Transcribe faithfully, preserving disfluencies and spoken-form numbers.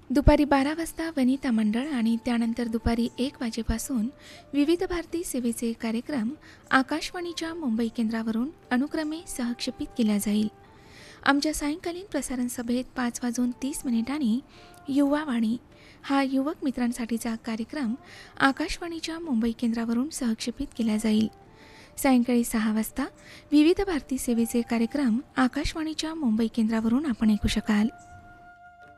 दुपारी बारा वाजता वनिता मंडळ आणि त्यानंतर दुपारी एक वाजेपासून विविध भारती सेवेचे कार्यक्रम आकाशवाणीच्या मुंबई केंद्रावरून अनुक्रमे सहक्षेपित केल्या जाईल. आमच्या सायंकालीन प्रसारण सभेत पाच वाजून तीस मिनिटांनी युवावाणी हा युवक मित्रांसाठीचा कार्यक्रम आकाशवाणीच्या मुंबई केंद्रावरून सहक्षेपित केला जाईल. सायंकाळी सहा वाजता विविध भारती सेवेचे कार्यक्रम आकाशवाणीच्या मुंबई केंद्रावरून आपण ऐकू शकाल.